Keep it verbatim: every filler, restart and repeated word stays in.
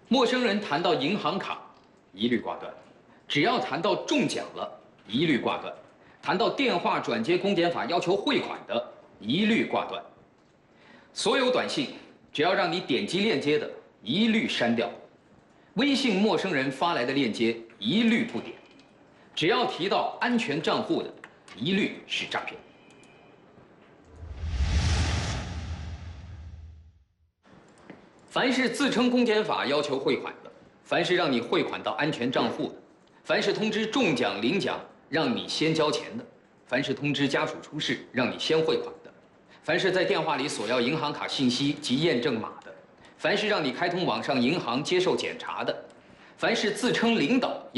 陌生人谈到银行卡，一律挂断；只要谈到中奖了，一律挂断；谈到电话转接公检法要求汇款的，一律挂断。所有短信只要让你点击链接的，一律删掉；微信陌生人发来的链接，一律不点；只要提到安全账户的，一律是诈骗。 凡是自称公检法要求汇款的，凡是让你汇款到安全账户的，凡是通知中奖领奖让你先交钱的，凡是通知家属出事让你先汇款的，凡是在电话里索要银行卡信息及验证码的，凡是让你开通网上银行接受检查的，凡是自称领导。